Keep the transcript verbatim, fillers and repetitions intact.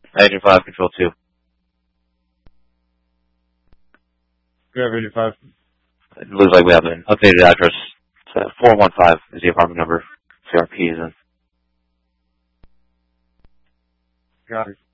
Agent five, Control two. We have Agent five. It looks like we have an updated address. It's uh, four one five is the apartment number. C R P is in. Got it.